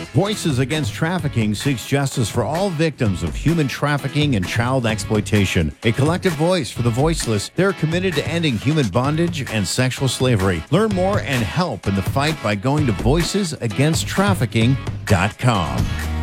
Voices Against Trafficking seeks justice for all victims of human trafficking and child exploitation. A collective voice for the voiceless, they're committed to ending human bondage and sexual slavery. Learn more and help in the fight by going to voicesagainsttrafficking.com.